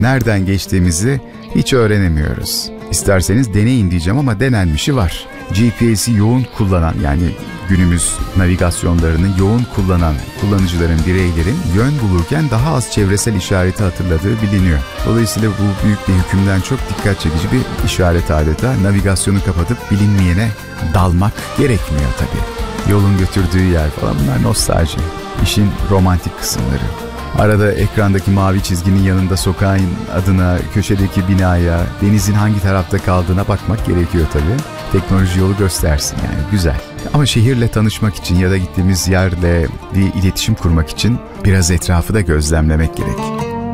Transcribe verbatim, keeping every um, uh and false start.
nereden geçtiğimizi hiç öğrenemiyoruz. İsterseniz deneyin diyeceğim ama denenmişi var. G P S'i yoğun kullanan, yani günümüz navigasyonlarını yoğun kullanan kullanıcıların, bireylerin yön bulurken daha az çevresel işareti hatırladığı biliniyor. Dolayısıyla bu büyük bir hükümden çok dikkat çekici bir işaret adeta. Navigasyonu kapatıp bilinmeyene dalmak gerekmiyor tabii. Yolun götürdüğü yer falan, bunlar nostalji. İşin romantik kısımları. Arada ekrandaki mavi çizginin yanında sokağın adına, köşedeki binaya, denizin hangi tarafta kaldığına bakmak gerekiyor tabii. Teknoloji yolu göstersin, yani güzel. Ama şehirle tanışmak için ya da gittiğimiz yerle bir iletişim kurmak için biraz etrafı da gözlemlemek gerek.